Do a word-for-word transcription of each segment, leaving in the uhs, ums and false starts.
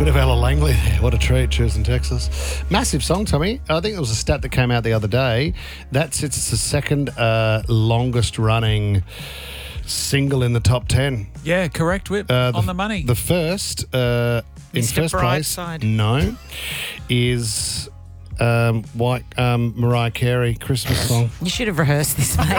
Bit of Ella Langley there. What a treat, choosing Texas. Massive song, Tommy. I think there was a stat that came out the other day. That's it's the second uh, longest running single in the top ten. Yeah, correct, Whip. Uh, the, on the money. The first, uh, in Mister first place, Brightside. no, is um, White um, Mariah Carey, Christmas song. You should have rehearsed this, mate.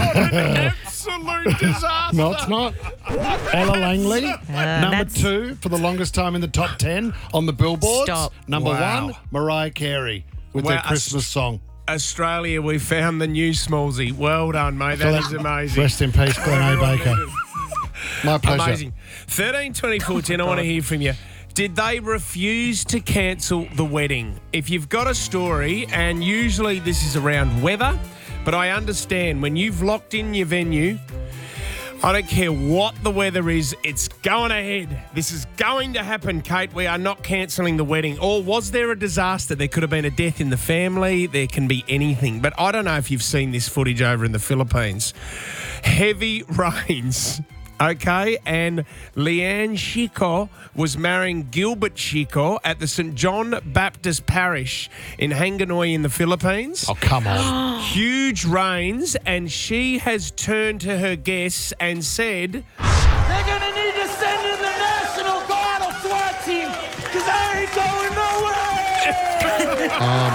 Absolute disaster. No, it's not. Ella Langley, number that's- two for the longest time in the top ten on the billboards. Stop. Number Wow. one, Mariah Carey with Wow, their Christmas song. Australia, we found the new Smallsy. Well done, mate. That is amazing. Rest in peace, Glen A. Baker. My pleasure. Amazing. thirteen twenty-four ten, I want to hear from you. Did they refuse to cancel the wedding? If you've got a story, and usually this is around weather, but I understand when you've locked in your venue, I don't care what the weather is, it's going ahead. This is going to happen, Kate. We are not cancelling the wedding. Or was there a disaster? There could have been a death in the family. There can be anything. But I don't know if you've seen this footage over in the Philippines. Heavy rains. Okay, and Leanne Chico was marrying Gilbert Chico at the Saint John Baptist Parish in Hanganui in the Philippines. Oh, come on. Huge rains, and she has turned to her guests and said, They're going to need to send in the National Guard or SWAT team because I ain't going nowhere. Oh,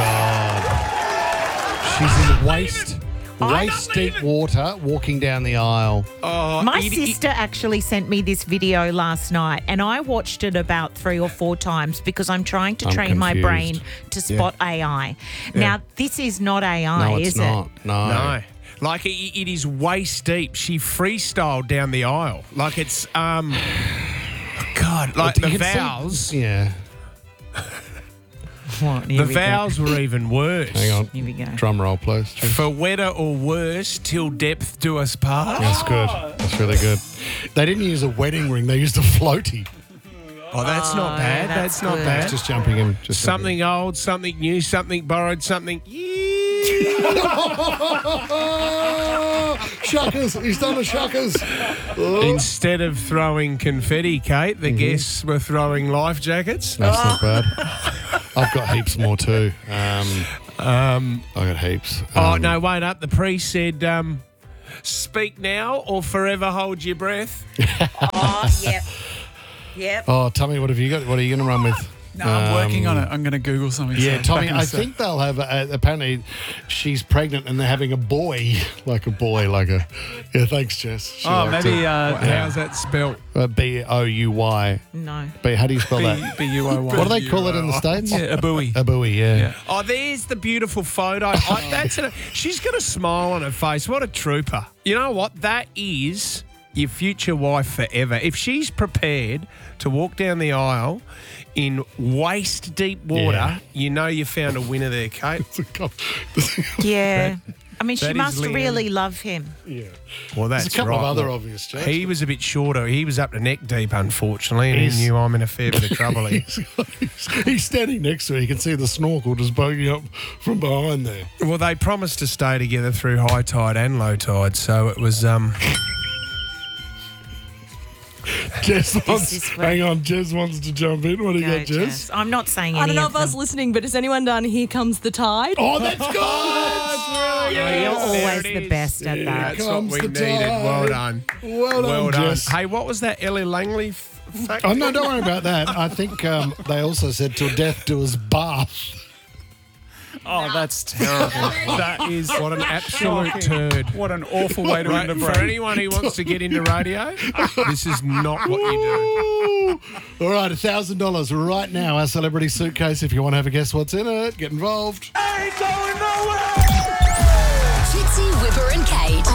my God. She's in waist, waist deep water walking down the aisle. oh, My it- it- sister actually sent me this video last night, and I watched it about three or four times because I'm trying to I'm train my confused. brain to spot A I. Now, this is not A I, No, it's is not. it? No. No. Like, it, it is waist deep. She freestyled down the aisle. Like, it's, um, God, like You the can see- vows, Yeah. What? Here the we go. vows were even worse. Hang on. Here we go. Drum roll, please. Jim. For wetter or worse, till depth do us part. That's good. That's really good. They didn't use a wedding ring. They used a floaty. Oh, that's not Oh, that's, that's that's not good. bad. Just jumping in. Just Something old, something new, something borrowed, something. Oh, shuckers. He's done a shuckers. Oh. Instead of throwing confetti, Kate, the guests were throwing life jackets. That's not bad. I've got heaps more too. Um, Um, I got heaps. oh, Um, no, wait up. The priest said, um, speak now or forever hold your breath. Oh, yep. Yep. Oh, Tommy, what have you got? What are you going to run with? No, I'm working Um, on it. I'm going to Google something. Yeah, so Tommy, back in I a sec. think they'll have, a, apparently she's pregnant and they're having a boy, like a boy, like a, yeah, thanks, Jess. She Oh, liked maybe it. uh, How's that spelt? Uh, B O U Y. No. B, how do you spell B that? B U O Y. What do they call it in the States? Yeah, a buoy. A buoy, yeah. Yeah. Oh, there's the beautiful photo. I, that's a, she's got a smile on her face. What a trooper. You know what? That is your future wife forever. If she's prepared to walk down the aisle in waist-deep water, Yeah. you know you found a winner there, Kate. Yeah. I mean, she that is must Leanne. really love him. yeah. Well, that's There's a couple right. of other Look, obvious jokes. He was a bit shorter. He was up to neck deep, unfortunately, and He's- he knew I'm in a fair bit of trouble here. he's, he's standing next to her. You can see the snorkel just poking up from behind there. Well, they promised to stay together through high tide and low tide, so it was... um. Jess wants, is where- hang on, Jess wants to jump in. What do you Go, got, Jess? Jess. I'm not saying any I don't know of if I was them. listening, but has anyone done Here Comes the Tide? Oh, that's good! Oh, you're always the best at that. That's what Comes we the needed. Well tide. done. Well done, Well done. Jess. Hey, what was that Ellie Langley f- fact? Oh, no, don't worry about that. I think um, they also said till death do us bath. Oh, that's terrible. That is What an absolute shocking. turd. What an awful way to Right, end the for break. anyone who wants to get into radio, this is not what you do. All right, one thousand dollars right now, our celebrity suitcase. If you want to have a guess what's in it, get involved. I ain't going nowhere. Fitzy, Whipper and Kate.